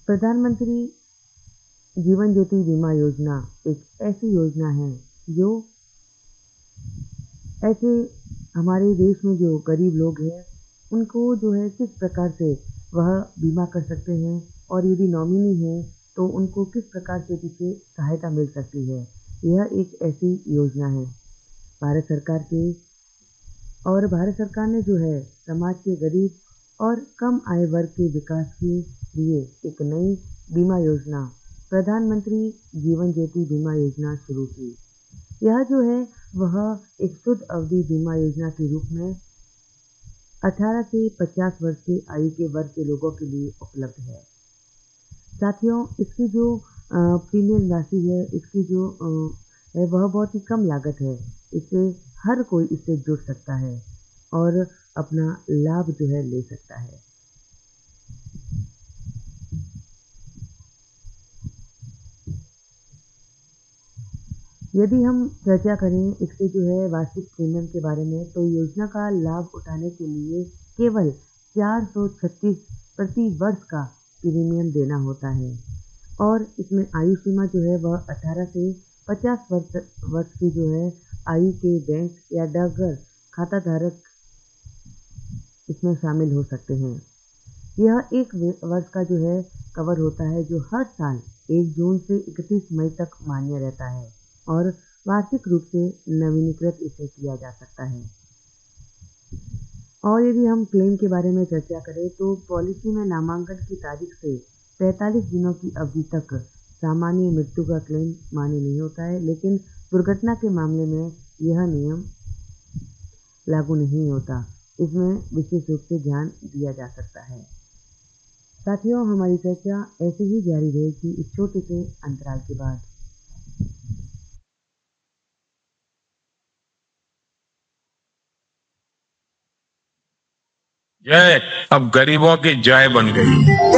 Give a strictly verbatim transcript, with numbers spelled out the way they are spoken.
प्रधानमंत्री जीवन ज्योति बीमा योजना एक ऐसी योजना है जो ऐसे हमारे देश में जो गरीब लोग हैं, उनको जो है किस प्रकार से वह बीमा कर सकते हैं और यदि नॉमिनी है, तो उनको किस प्रकार से पीछे सहायता मिल सकती है। यह एक ऐसी योजना है भारत सरकार के और भारत सरकार ने जो है समाज के गरीब और कम आय वर्ग के विकास के लिए एक नई बीमा योजना प्रधानमंत्री जीवन ज्योति बीमा योजना शुरू की। यह जो है वह एक शुद्ध अवधि बीमा योजना के रूप में अठारह से पचास वर्ष के आयु के वर्ग के लोगों के लिए उपलब्ध है। साथियों, इसकी जो प्रीमियम राशि है, इसकी जो अ, है वह बहुत ही कम लागत है। इससे हर कोई इससे जुड़ सकता है और अपना लाभ जो है ले सकता है। यदि हम चर्चा करें इसके जो है वार्षिक प्रीमियम के बारे में, तो योजना का लाभ उठाने के लिए केवल चार सौ छत्तीस प्रति वर्ष का प्रीमियम देना होता है और इसमें आयु सीमा जो है वह अठारह से पचास वर्ष वर्ष की जो है आयु के बैंक या डाकघर खाता धारक इसमें शामिल हो सकते हैं। यह एक वर्ष का जो है कवर होता है, जो हर साल एक जून से इकतीस मई तक मान्य रहता है और वार्षिक रूप से नवीनीकृत इसे किया जा सकता है। और यदि हम क्लेम के बारे में चर्चा करें, तो पॉलिसी में नामांकन की तारीख से पैंतालीस दिनों की अवधि तक सामान्य मृत्यु का क्लेम मान्य नहीं होता है, लेकिन दुर्घटना के मामले में यह नियम लागू नहीं होता। इसमें विशेष रूप से ध्यान दिया जा सकता है। साथियों, हमारी चर्चा ऐसे ही जारी रहेगी इस छोटे से अंतराल के बाद। जय अब गरीबों की जय बन गई।